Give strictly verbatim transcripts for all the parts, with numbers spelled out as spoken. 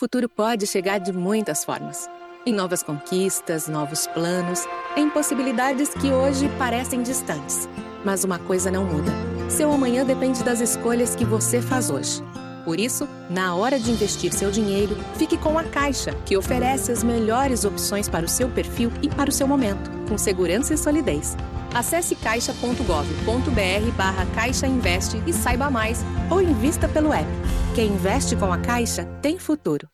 futuro pode chegar de muitas formas. Em novas conquistas, novos planos, em possibilidades que hoje parecem distantes. Mas uma coisa não muda. Seu amanhã depende das escolhas que você faz hoje. Por isso, na hora de investir seu dinheiro, fique com a Caixa, que oferece as melhores opções para o seu perfil e para o seu momento, com segurança e solidez. Acesse caixa ponto gov ponto br barra Caixa Investe e saiba mais, ou invista pelo app. Quem investe com a Caixa tem futuro.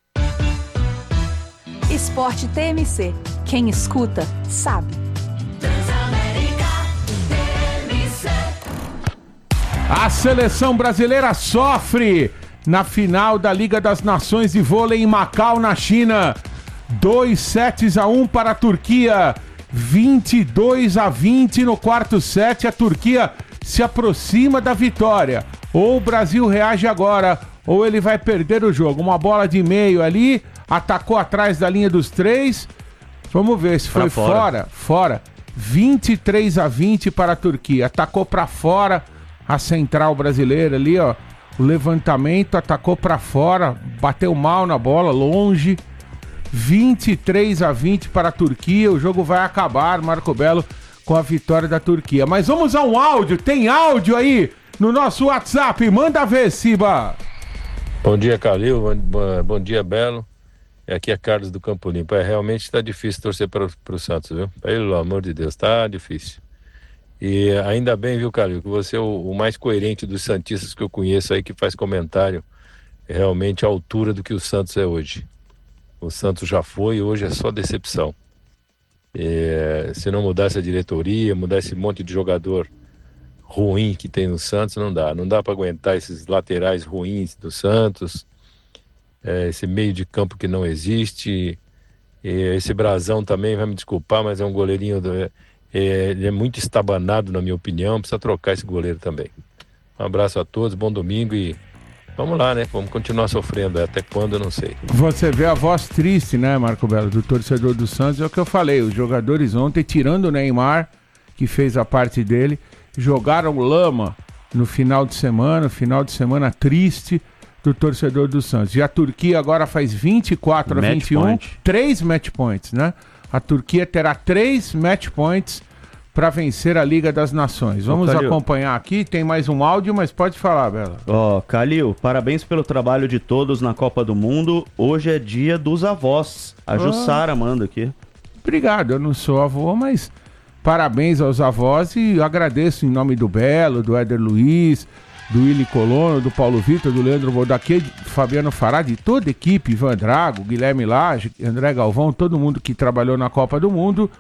Esporte T M C. Quem escuta, sabe. A seleção brasileira sofre na final da Liga das Nações de Vôlei em Macau, na China. Dois sets a um para a Turquia. vinte e dois a vinte no quarto set. A Turquia se aproxima da vitória. Ou o Brasil reage agora, ou ele vai perder o jogo. Uma bola de meio ali, atacou atrás da linha dos três. Vamos ver se foi pra fora. fora. Fora. vinte e três a vinte para a Turquia. Atacou para fora a central brasileira ali, ó. O levantamento, atacou para fora, bateu mal na bola, longe. vinte e três a vinte para a Turquia. O jogo vai acabar, Marco Belo, com a vitória da Turquia. Mas vamos a um áudio. Tem áudio aí no nosso WhatsApp. Manda ver, Siba. Bom dia, Calil. Bom, bom dia, Belo. Aqui é Carlos do Campo Limpo. É, realmente está difícil torcer para o Santos, viu? Pelo amor de Deus, tá difícil. E ainda bem, viu, Calil, que você é o, o mais coerente dos santistas que eu conheço aí, que faz comentário realmente à altura do que o Santos é hoje. O Santos já foi e hoje é só decepção. É, se não mudasse a diretoria, mudasse esse monte de jogador ruim que tem no Santos, não dá. Não dá para aguentar esses laterais ruins do Santos, é, esse meio de campo que não existe. E esse Brazão também, vai me desculpar, mas é um goleirinho... Do, é, ele é muito estabanado, na minha opinião. Precisa trocar esse goleiro também. Um abraço a todos, bom domingo e vamos lá, né? Vamos continuar sofrendo. Até quando, eu não sei. Você vê a voz triste, né, Marco Belo, do torcedor do Santos. É o que eu falei. Os jogadores ontem, tirando o Neymar, que fez a parte dele, jogaram lama no final de semana. Final de semana triste do torcedor do Santos. E a Turquia agora faz vinte e quatro a vinte e um. Três match points, né? A Turquia terá três match points para vencer a Liga das Nações. Vamos Ô, acompanhar aqui, tem mais um áudio, mas pode falar, Bela. Ó, oh, Calil, parabéns pelo trabalho de todos na Copa do Mundo. Hoje é dia dos avós. A oh. Jussara manda aqui. Obrigado, eu não sou avô, mas parabéns aos avós e agradeço em nome do Belo, do Éder Luiz, do Willi Colono, do Paulo Vitor, do Leandro Boldaquê, Fabiano Fará, de toda a equipe, Ivan Drago, Guilherme Lage, André Galvão, todo mundo que trabalhou na Copa do Mundo.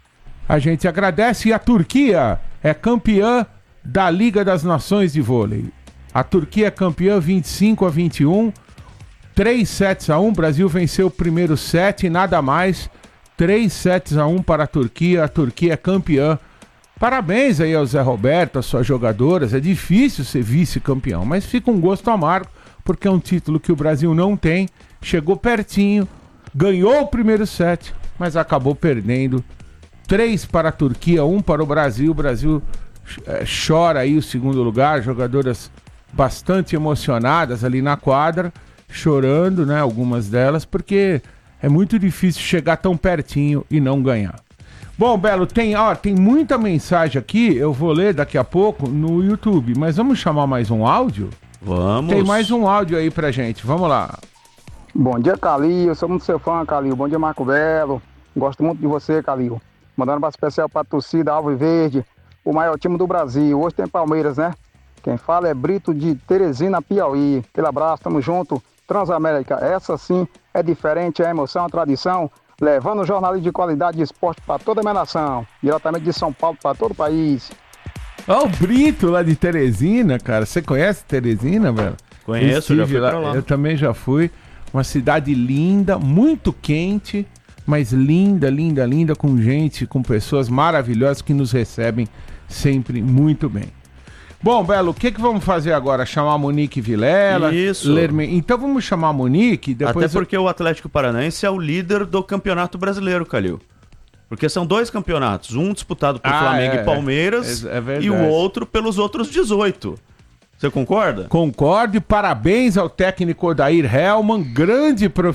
A gente agradece e a Turquia é campeã da Liga das Nações de Vôlei. A Turquia é campeã vinte e cinco a vinte e um, três sets a um, Brasil venceu o primeiro set e nada mais, três sets a um para a Turquia, a Turquia é campeã. Parabéns aí ao Zé Roberto, às suas jogadoras. É difícil ser vice-campeão, mas fica um gosto amargo, porque é um título que o Brasil não tem. Chegou pertinho, ganhou o primeiro set, mas acabou perdendo. Três para a Turquia, um para o Brasil. O Brasil é, chora aí o segundo lugar, jogadoras bastante emocionadas ali na quadra, chorando, né, algumas delas, porque é muito difícil chegar tão pertinho e não ganhar. Bom, Belo, tem, ó, tem muita mensagem aqui, eu vou ler daqui a pouco no YouTube, mas vamos chamar mais um áudio? Vamos. Tem mais um áudio aí pra gente, vamos lá. Bom dia, Calil, eu sou muito seu fã, Calil. Bom dia, Marco Belo, gosto muito de você, Calil. Mandando um abraço especial pra torcida Alviverde, o maior time do Brasil. Hoje tem Palmeiras, né? Quem fala é Brito de Teresina, Piauí. Aquele abraço, tamo junto. Transamérica, essa sim é diferente, é emoção, a tradição. Levando o jornalismo de qualidade de esporte para toda a minha nação, diretamente de São Paulo para todo o país. Ó, o Brito lá de Teresina, cara. Você conhece Teresina, velho? Conheço, eu já fui lá. pra lá. Eu também já fui. Uma cidade linda, muito quente, mas linda, linda, linda, com gente, com pessoas maravilhosas que nos recebem sempre muito bem. Bom, Belo, o que que vamos fazer agora? Chamar a Monique Vilela? Isso. Lerme... Então vamos chamar a Monique. Depois Até porque eu... o Atlético Paranaense é o líder do Campeonato Brasileiro, Calil. Porque são dois campeonatos, um disputado por ah, Flamengo é, e Palmeiras é, é e o outro pelos outros dezoito. Você concorda? Concordo e parabéns ao técnico Odair Hellmann, grande profissional.